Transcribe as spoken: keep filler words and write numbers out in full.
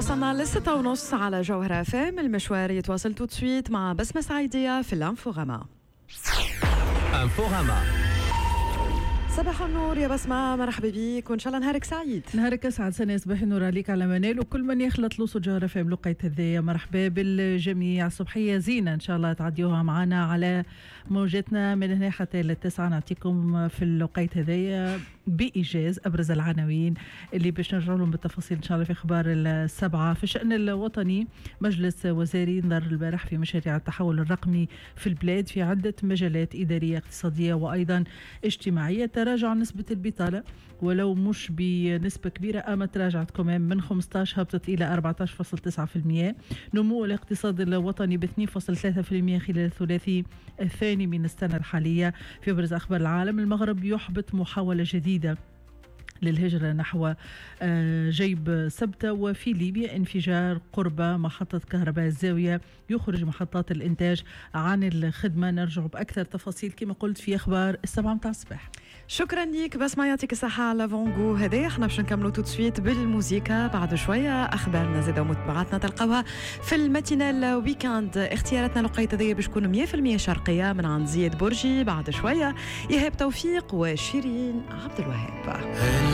وصلنا للستة ونص على جوهرة فام. المشوار يتواصل تو تسويت مع بسمة سعيدية في الانفوغاما. انفوغاما صباح النور يا بسمة، مرحبا بيك وإن شاء الله نهارك سعيد. نهارك أسعد، سنة يصبح النور عليك على منال وكل من يخلط لوسو جوهرة فام لقيت هذيا. مرحبا بالجميع، صبحية زينة إن شاء الله تعديوها معنا على موجتنا من هنا حتى للتسعة. نعطيكم في اللقيت هذيا بإيجاز أبرز العناوين اللي باش نرجع لهم بالتفاصيل إن شاء الله في أخبار السبعة. في الشأن الوطني، مجلس وزاري نظر البارح في مشاريع التحول الرقمي في البلاد في عدة مجالات إدارية اقتصادية وأيضا اجتماعية. تراجع نسبة البطالة ولو مش بنسبة كبيرة، أما تراجعت كمان من خمسة عشر هبطت إلى أربعة عشر فاصلة تسعة بالمئة. نمو الاقتصاد الوطني ب اثنين فاصلة ثلاثة بالمئة خلال الثلاثي الثاني من السنة الحالية. في أبرز أخبار العالم، المغرب يحبط محاولة جديدة للهجرة نحو جيب سبتة. وفي ليبيا انفجار قرب محطة كهرباء الزاوية يخرج محطات الإنتاج عن الخدمة. نرجع بأكثر تفاصيل كما قلت في أخبار السبعة متاع الصباح. شكرا ليك بس ما يعطيك الصحة على فونغو هذا. احنا باش نكملوا تو تسويت بالموسيقى بعد شوية. أخبارنا زادة ومتابعاتنا تلقوها في الماتينال ويكاند. اختياراتنا لقيت هذه باش تكون مية بالمية شرقية من عند زياد برجي. بعد شوية إيهاب توفيق وشيرين عبد الوهاب.